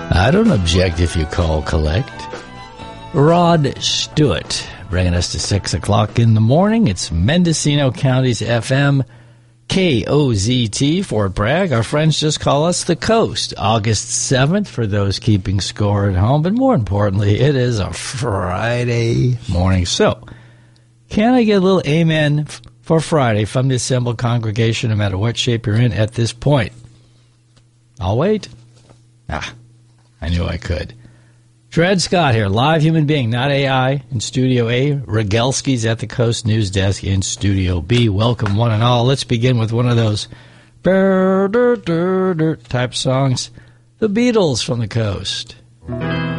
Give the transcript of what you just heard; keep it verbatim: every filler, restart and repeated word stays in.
I don't object if you call collect. Rod Stewart, bringing us to six o'clock in the morning. It's Mendocino County's F M, K O Z T, Fort Bragg. Our friends just call us the Coast. August seventh, for those keeping score at home. But more importantly, it is a Friday morning. So, can I get a little amen for Friday from the assembled congregation, no matter what shape you're in at this point? I'll wait. Ah, I knew I could. Dred Scott here, live human being, not A I, in Studio A. Rogelski's at the Coast News Desk in Studio B. Welcome, one and all. Let's begin with one of those type songs. The Beatles from the Coast.